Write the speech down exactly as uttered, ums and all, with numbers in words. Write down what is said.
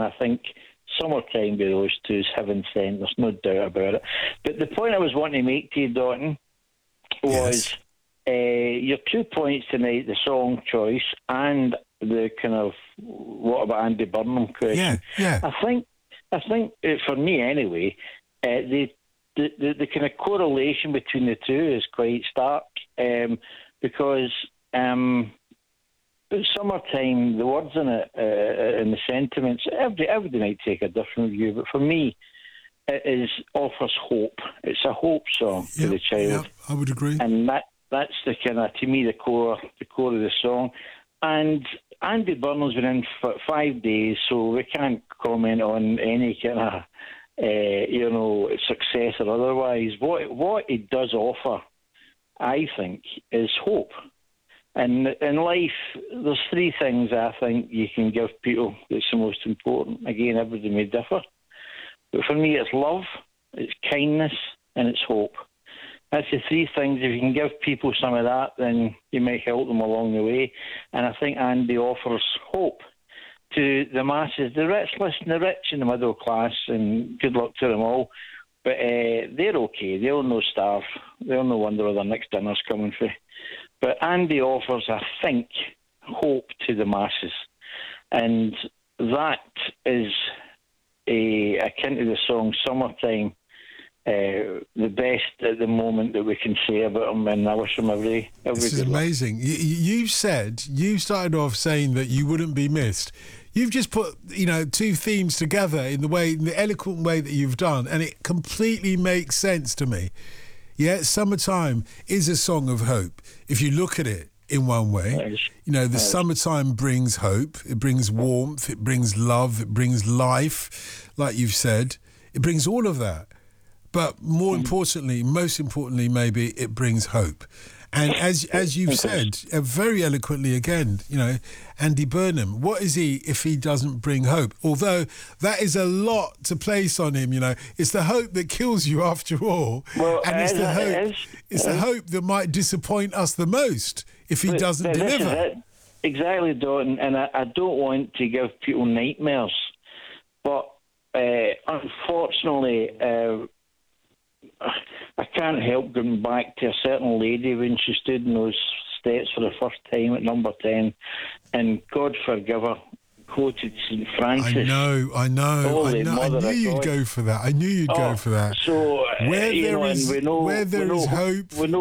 I think Summertime by those two is heaven sent. There's no doubt about it. But the point I was wanting to make to you, Dalton, was Yes. uh, your two points tonight, the song choice and the kind of what about Andy Burnham question. Yeah, yeah. I think, I think uh, for me anyway, uh, the, the, the, the kind of correlation between the two is quite stark um, because... Um, Summertime, the words in it uh, and the sentiments, every, everybody might take a different view, but for me, it is offers hope. It's a hope song Yep, to the child. Yep, I would agree. And that that's the kind of, to me, the core the core of the song. And Andy Burnham's been in for five days, so we can't comment on any kind of, uh, you know, success or otherwise. What, what it does offer, I think, is hope. And in life, there's three things I think you can give people that's the most important. Again, everybody may differ. But for me, it's love, it's kindness, and it's hope. That's the three things. If you can give people some of that, then you might help them along the way. And I think Andy offers hope to the masses. The rich, listen, the rich and the middle class, and good luck to them all. But uh, they're okay. They'll no starve. They'll no wonder where their next dinner's coming from. But Andy offers, I think, hope to the masses. And that is a, akin to the song Summertime, uh, the best at the moment that we can say about him. And I wish him every, every This is good luck. amazing. You, you said, you started off saying that you wouldn't be missed. You've just put, you know, two themes together in the way, in the eloquent way that you've done, and it completely makes sense to me. Yeah, Summertime is a song of hope. If you look at it in one way, you know, the summertime brings hope, it brings warmth, it brings love, it brings life, like you've said. It brings all of that. But more importantly, most importantly, maybe it brings hope. And as as you've said, uh, very eloquently again, you know, Andy Burnham, what is he if he doesn't bring hope? Although that is a lot to place on him, you know. It's the hope that kills you after all. Well, and it's it the is, hope it is, it's it the is. hope that might disappoint us the most if he But- doesn't but this is deliver. it. Exactly, Dalton. And I, I don't want to give people nightmares. But uh, unfortunately... Uh, I can't help going back to a certain lady when she stood in those steps for the first time at number ten, and God forgive her, quoted Saint Francis. I know, I know, Holy I know. I Mother knew of you'd God. go for that. I knew you'd Oh, go for that. So uh, Where you there know, is, and we know, where there we know, is hope, we know